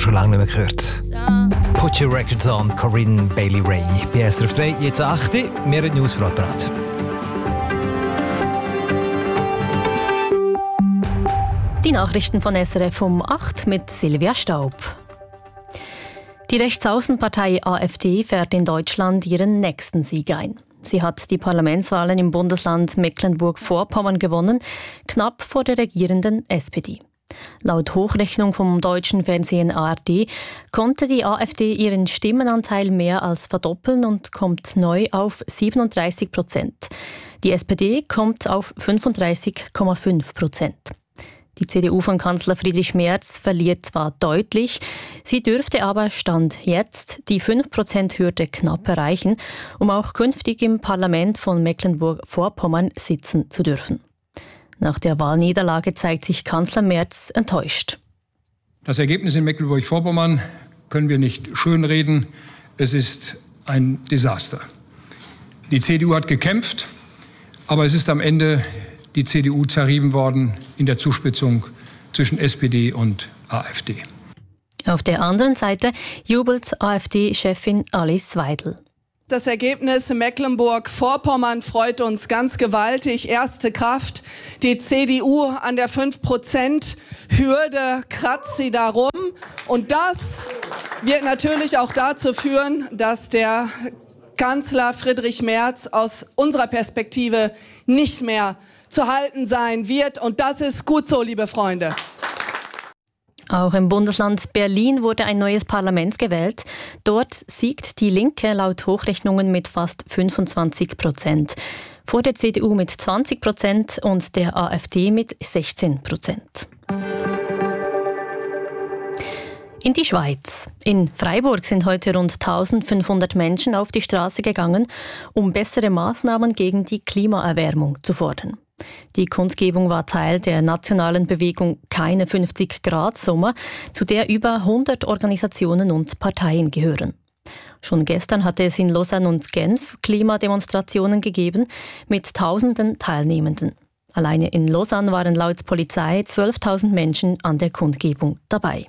schon lange nicht mehr gehört. Put Your Records On, Corinne Bailey Ray. Bei SRF 3, jetzt 8 Uhr, wir haben News für euch bereit. Die Nachrichten von SRF um 8 mit Silvia Staub. Die Rechtsaußenpartei AfD fährt in Deutschland ihren nächsten Sieg ein. Sie hat die Parlamentswahlen im Bundesland Mecklenburg-Vorpommern gewonnen, knapp vor der regierenden SPD. Laut Hochrechnung vom deutschen Fernsehen ARD konnte die AfD ihren Stimmenanteil mehr als verdoppeln und kommt neu auf 37%. Die SPD kommt auf 35,5%. Die CDU von Kanzler Friedrich Merz verliert zwar deutlich, sie dürfte aber Stand jetzt die 5%-Hürde knapp erreichen, um auch künftig im Parlament von Mecklenburg-Vorpommern sitzen zu dürfen. Nach der Wahlniederlage zeigt sich Kanzler Merz enttäuscht. Das Ergebnis in Mecklenburg-Vorpommern können wir nicht schönreden. Es ist ein Desaster. Die CDU hat gekämpft, aber es ist am Ende die CDU zerrieben worden in der Zuspitzung zwischen SPD und AfD. Auf der anderen Seite jubelt AfD-Chefin Alice Weidel. Das Ergebnis in Mecklenburg-Vorpommern freut uns ganz gewaltig. Erste Kraft, die CDU an der 5%-Hürde kratzt sie darum. Und das wird natürlich auch dazu führen, dass der Kanzler Friedrich Merz aus unserer Perspektive nicht mehr zu halten sein wird. Und das ist gut so, liebe Freunde. Auch im Bundesland Berlin wurde ein neues Parlament gewählt. Dort siegt die Linke laut Hochrechnungen mit fast 25%. Vor der CDU mit 20% und der AfD mit 16%. In die Schweiz. In Freiburg sind heute rund 1500 Menschen auf die Straße gegangen, um bessere Maßnahmen gegen die Klimaerwärmung zu fordern. Die Kundgebung war Teil der nationalen Bewegung Keine 50-Grad-Sommer, zu der über 100 Organisationen und Parteien gehören. Schon gestern hatte es in Lausanne und Genf Klimademonstrationen gegeben mit Tausenden Teilnehmenden. Alleine in Lausanne waren laut Polizei 12.000 Menschen an der Kundgebung dabei.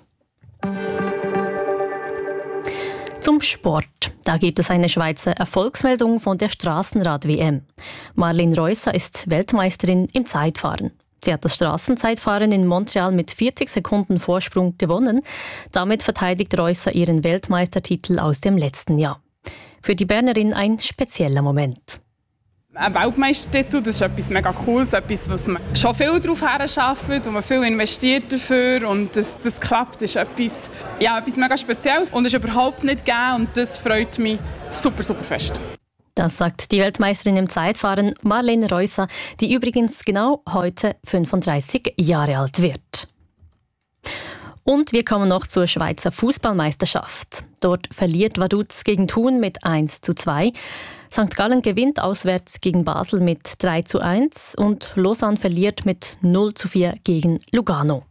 Zum Sport. Da gibt es eine Schweizer Erfolgsmeldung von der Strassenrad-WM. Marlene Reusser ist Weltmeisterin im Zeitfahren. Sie hat das Straßenzeitfahren in Montreal mit 40 Sekunden Vorsprung gewonnen. Damit verteidigt Reusser ihren Weltmeistertitel aus dem letzten Jahr. Für die Bernerin ein spezieller Moment. Ein Weltmeistertitel, das ist etwas mega Cooles, etwas, was man schon viel darauf herarbeitet, wo man viel investiert dafür und das klappt, ist etwas mega Spezielles und ist überhaupt nicht gegeben und das freut mich super, super fest. Das sagt die Weltmeisterin im Zeitfahren Marlene Reusser, die übrigens genau heute 35 Jahre alt wird. Und wir kommen noch zur Schweizer Fußballmeisterschaft. Dort verliert Vaduz gegen Thun mit 1:2. St. Gallen gewinnt auswärts gegen Basel mit 3:1 und Lausanne verliert mit 0:4 gegen Lugano.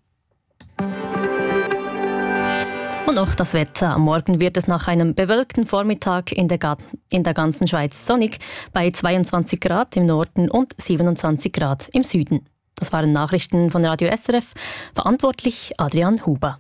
Und auch das Wetter. Am Morgen wird es nach einem bewölkten Vormittag in der ganzen Schweiz sonnig bei 22 Grad im Norden und 27 Grad im Süden. Das waren Nachrichten von Radio SRF. Verantwortlich Adrian Huber.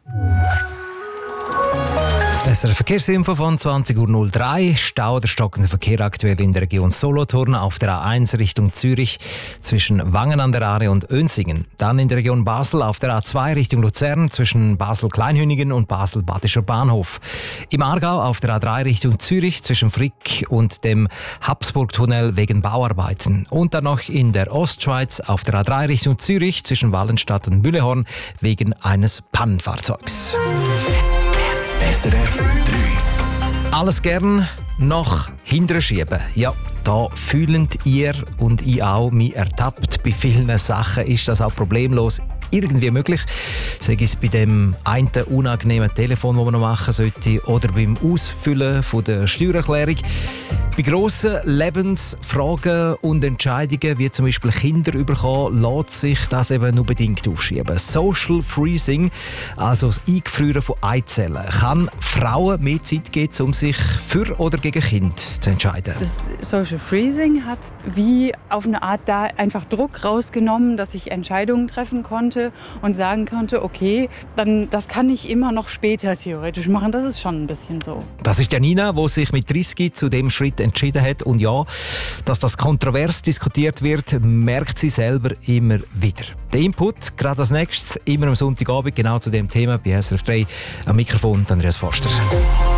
SRF Verkehrsinfo von 20.03 Uhr. Stau oder stockender Verkehr aktuell in der Region Solothurn auf der A1 Richtung Zürich zwischen Wangen an der Aare und Önsingen. Dann in der Region Basel auf der A2 Richtung Luzern zwischen Basel-Kleinhünigen und Basel-Badischer Bahnhof. Im Aargau auf der A3 Richtung Zürich zwischen Frick und dem Habsburgtunnel wegen Bauarbeiten. Und dann noch in der Ostschweiz auf der A3 Richtung Zürich zwischen Wallenstadt und Mühlehorn wegen eines Pannenfahrzeugs. SRF 3. Alles gern noch hinterher schieben. Ja, da fühlend ihr und ich auch mich ertappt. Bei vielen Sachen ist das auch problemlos irgendwie möglich. Sei es bei dem einen unangenehmen Telefon, das man noch machen sollte, oder beim Ausfüllen von der Steuererklärung. Bei grossen Lebensfragen und Entscheidungen, wie zum Beispiel Kinder bekommen, lässt sich das eben nur bedingt aufschieben. Social Freezing, also das Eingefrieren von Eizellen, kann Frauen mehr Zeit geben, um sich für oder gegen Kind zu entscheiden. Das Social Freezing hat wie auf eine Art da einfach Druck rausgenommen, dass ich Entscheidungen treffen konnte und sagen konnte, okay, dann das kann ich immer noch später theoretisch machen. Das ist schon ein bisschen so. Das ist Janina, die sich mit 30 zu dem Schritt entschieden hat. Und ja, dass das kontrovers diskutiert wird, merkt sie selber immer wieder. Der Input, gerade als nächstes, immer am Sonntagabend, genau zu dem Thema bei SRF 3. Am Mikrofon Andreas Forster.